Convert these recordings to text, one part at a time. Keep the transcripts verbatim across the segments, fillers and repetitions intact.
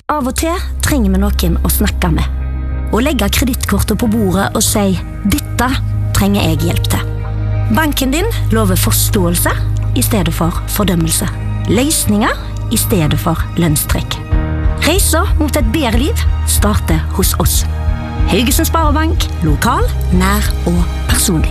Av og til trenger vi noen å snakke med. Og legge kredittkortet på bordet og si, dette trenger jeg hjelp til. Banken din lover forståelse i stedet for fordømmelse. Løsninger i stedet for lønnstrekk. Reiser mot et bedre liv starter hos oss. Haugesund Sparebank, lokal, nær og personlig.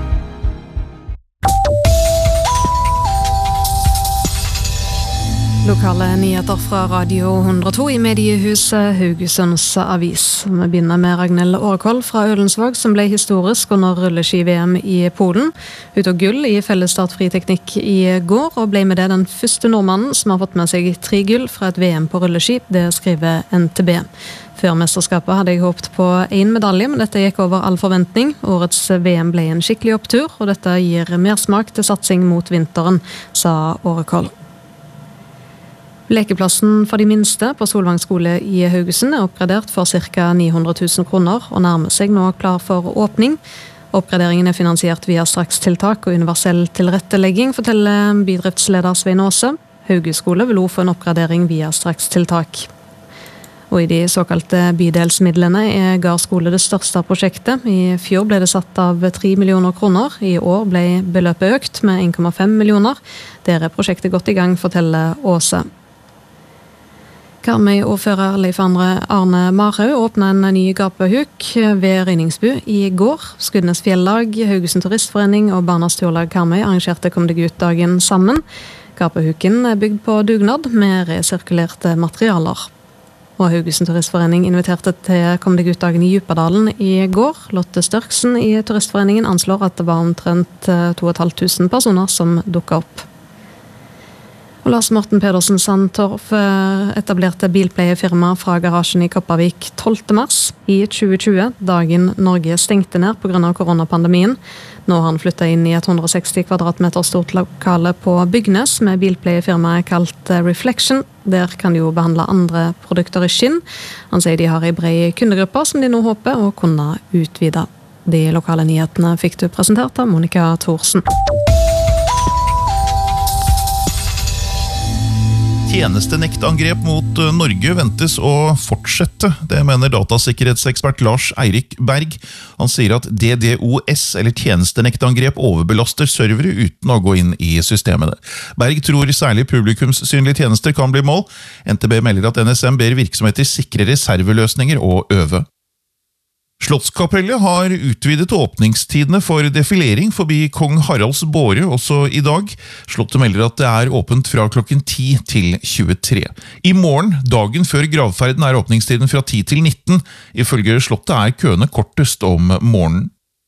Lokale nyheter fra Radio hundre og to i mediehuset Haugesunds Avis. Vi begynner med Ragnhild Årkoll fra Ølensvåg, som ble historisk under rulleski-V M i Polen. Ut og gull i fellesstart friteknikk i går, og ble med det den første nordmannen som har fått med seg tre gull fra et V M på rulleski. Det skriver N T B. Før mesterskapet hadde jeg håpet på en medalje, men dette gikk over all forventning. Årets V M ble en skikkelig opptur, og dette gir mersmak til satsing mot vinteren, sa Årkoll. Lekeplassen for de minste på Solvang skole i Haugesund er oppgradert for ca. ni hundre tusen kroner og nærmer seg nå klar for åpning. Oppgraderingen er finansiert via strakstiltak og universell tilrettelegging, forteller bydriftsleder Svein Åse. Haugesskole vil også få en oppgradering via strakstiltak. Og i de såkalte bydelsmidlene er Gard skole det største prosjektet. I fjor ble det satt av tre millioner kroner. I år ble beløpet økt med en komma fem millioner. Der er prosjektet godt i gang, forteller Åse. Karmøy-ordfører Leif Arne Marhaug åpnet en ny gapahuk ved Røyningsbu i går. Skudenes Fjellag, Haugesund Turistforening og Barnas Turlag Karmøy arrangerte Kom deg ut-dagen sammen. Gapahuken er bygd på dugnad med resirkulerte materialer. Og Haugesund Turistforening inviterte til Kom deg ut-dagen i Djupadalen i går. Lotte Størksen i Turistforeningen anslår at det var omtrent to og et halvt tusen personer som dukket opp. Og Lars Morten Pedersen Sandtorf etablerte bilpleiefirma fra garasjen i Kopervik tolvte mars i tjue tjue, dagen Norge stengte ned på grunn av koronapandemien. Nå har han flyttet inn i et hundre og seksti kvadratmeter stort lokale på Bygnes med bilpleiefirmaet kalt Reflection. Der kan de jo behandle andre produkter i skinn. Han sier de har en bred kundegruppe som de nå håper å kunne utvide. De lokale nyhetene fikk du presentert av Monika Thorsen. Tjenestenektangrep mot Norge ventes å fortsette. Det mener datasikkerhetsekspert Lars Eirik Berg. Han sier at D D O S eller tjenestenektangrep overbelaster servere uten å gå inn i systemene. Berg tror særlig publikumssynlige tjenester kan bli mål. N T B melder at N S M ber virksomheter sikre reserveløsninger og øve. Slottskapellet har utvidet åpningstidene for defilering forbi Kong Haralds båre også i dag. Slottet melder at det er åpent fra klokken ti til tjuetre. I morgen, dagen før gravferden, er åpningstiden fra ti til nitten. Ifølge Slottet er køene kortest om morgenen.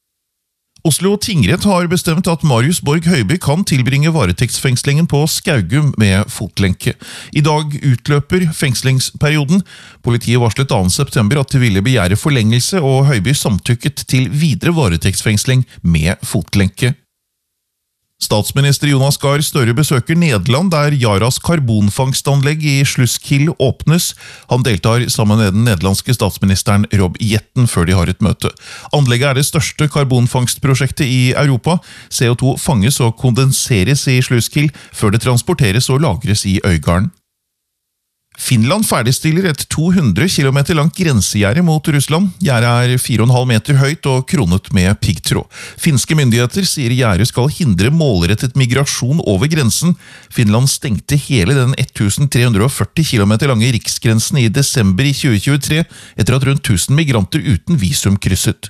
Oslo tingrett har bestemt at Marius Borg Høiby kan tilbringe varetektsfengslingen på Skaugum med fotlenke. I dag utløper fengslingsperioden. Politiet varslet annet september at de ville begjære forlengelse, og Høiby samtykket til videre varetektsfengsling med fotlenke. Statsminister Jonas Gahr Støre besøker Nederland, der Yaras karbonfangstanlegg i Sluiskil åpnes. Han deltar sammen med den nederlandske statsministeren Rob Jetten før de har et møte. Anlegget er det største karbonfangstprosjektet i Europa. C O to fanges og kondenseres i Sluiskil før det transporteres og lagres i Øygarden. Finland ferdigstiller et to hundre kilometer langt grensegjerde mot Russland. Gjerdet er fire komma fem meter høyt og kronet med piggtråd. Finske myndigheter sier gjerdet skal hindre målrettet migrasjon over grensen. Finland stengte hele den tre hundre og førti kilometer lange riksgrensen i desember i tjue tjuetre etter at rundt tusen migranter uten visum krysset.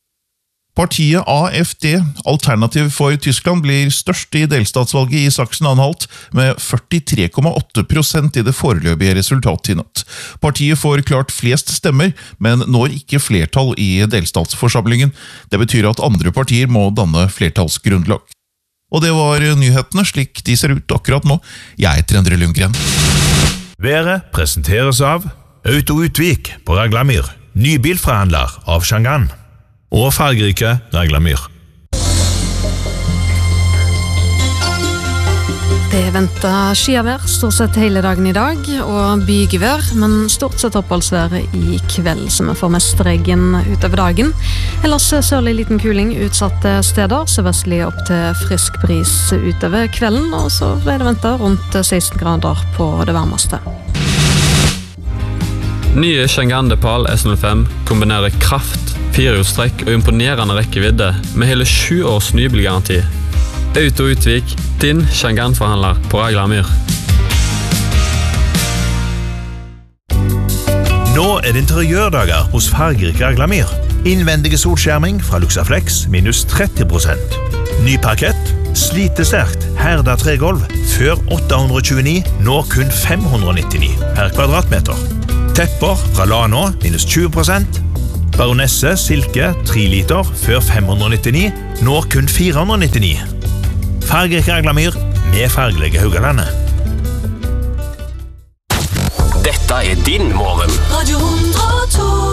Partiet A F D, Alternativ for Tyskland, blir størst i delstatsvalget i Sachsen-Anhalt med førtitre komma åtte prosent i det foreløpige resultatet i natt. Partiet får klart flest stemmer, men når ikke flertall i delstatsforsamlingen. Det betyr at andre partier må danne flertallsgrunnlag. Og det var nyhetene slik de ser ut akkurat nå. Jeg heter Endre Lundgren. Været presenteres av Auto Utvik på Raglamyr, nybilforhandler av Shangan. Og fargerike Raglamyr. Det venter skyavær stort sett hele dagen i dag, og bygevær, men stort sett oppholdsvær i kveld, som vi får mest regn utover dagen. Ellers sørlig liten kuling utsatte steder, sørvestlig opp til frisk bris utover kvelden, og så ble det ventet rundt seksten grader på det varmeste. Nye Chang'an Depal S null fem kombinerer kraft, firehjulstrekk og imponerende rekkevidde med hele sju års nybilgaranti. Auto Utvik, din Chang'an-forhandler på Raglamyr. Nå er det interiørdager hos fargerik Raglamyr. Innvendige solskjerming fra Luxaflex minus tretti prosent. Ny parkett, slitesterkt, herda tregolv, før åtte hundre og tjueni, nå kun fem hundre og nittini per kvadratmeter. Tepper fra Lano minus tjue prosent. Baronesse Silke tre liter, før fem hundre og nittini, nå kun fire hundre og nittini. Fargerik Raglamyr med fargelige Haugalandet. Dette er din morgen. Radio hundre og to.